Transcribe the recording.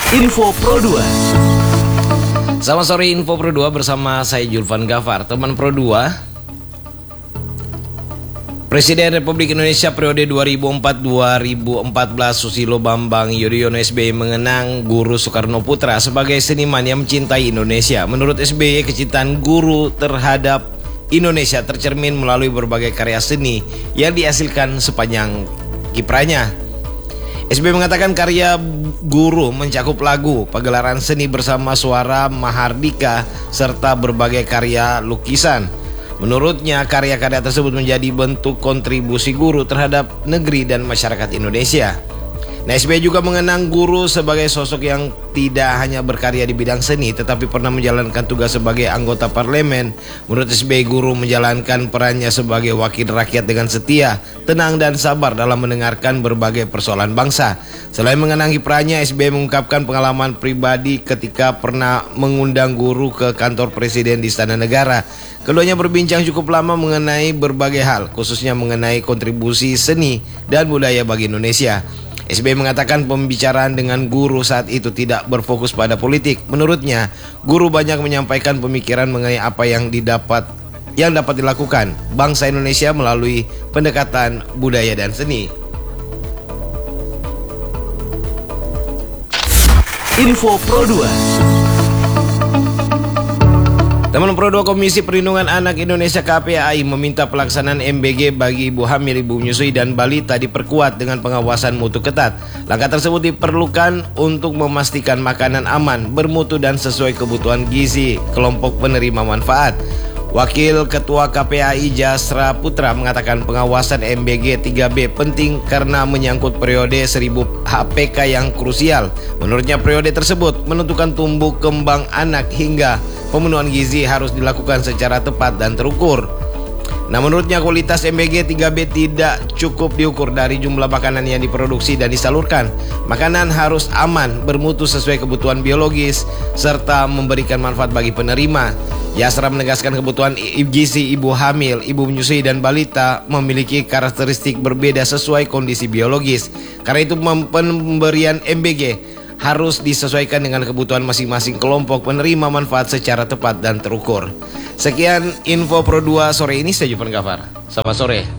Info Pro 2. Selamat sore, Info Pro 2 bersama saya Julvan Gafar. Teman Pro 2, Presiden Republik Indonesia periode 2004-2014 Susilo Bambang Yudhoyono SBY mengenang Guru Soekarno Putra sebagai seniman yang mencintai Indonesia. Menurut SBY, kecintaan guru terhadap Indonesia tercermin melalui berbagai karya seni yang dihasilkan sepanjang kiprahnya. SBY mengatakan karya guru mencakup lagu, pagelaran seni bersama suara Mahardika, serta berbagai karya lukisan. Menurutnya, karya-karya tersebut menjadi bentuk kontribusi guru terhadap negeri dan masyarakat Indonesia. Nah, SBY juga mengenang guru sebagai sosok yang tidak hanya berkarya di bidang seni, tetapi pernah menjalankan tugas sebagai anggota parlemen. Menurut SBY, guru menjalankan perannya sebagai wakil rakyat dengan setia, tenang dan sabar dalam mendengarkan berbagai persoalan bangsa. Selain mengenang kiprahnya, SBY mengungkapkan pengalaman pribadi ketika pernah mengundang guru ke kantor presiden di Istana Negara. Keduanya berbincang cukup lama mengenai berbagai hal, khususnya mengenai kontribusi seni dan budaya bagi Indonesia. SBY mengatakan pembicaraan dengan guru saat itu tidak berfokus pada politik. Menurutnya, guru banyak menyampaikan pemikiran mengenai apa yang dapat dilakukan bangsa Indonesia melalui pendekatan budaya dan seni. Info Pro 2. Teman Pro 2, Komisi Perlindungan Anak Indonesia KPAI meminta pelaksanaan MBG bagi ibu hamil, ibu menyusui, dan balita diperkuat dengan pengawasan mutu ketat. Langkah tersebut diperlukan untuk memastikan makanan aman, bermutu, dan sesuai kebutuhan gizi kelompok penerima manfaat. Wakil Ketua KPAI Jasra Putra mengatakan pengawasan MBG 3B penting karena menyangkut periode 1000 HPK yang krusial. Menurutnya, periode tersebut menentukan tumbuh kembang anak hingga pemenuhan gizi harus dilakukan secara tepat dan terukur. Nah, menurutnya kualitas MBG 3B tidak cukup diukur dari jumlah makanan yang diproduksi dan disalurkan. Makanan harus aman, bermutu sesuai kebutuhan biologis, serta memberikan manfaat bagi penerima. Jasra menegaskan kebutuhan gizi ibu hamil, ibu menyusui, dan balita memiliki karakteristik berbeda sesuai kondisi biologis. Karena itu pemberian MBG harus disesuaikan dengan kebutuhan masing-masing kelompok penerima manfaat secara tepat dan terukur. Sekian Info Pro 2 sore ini, saya Julvan Gafar. Selamat sore.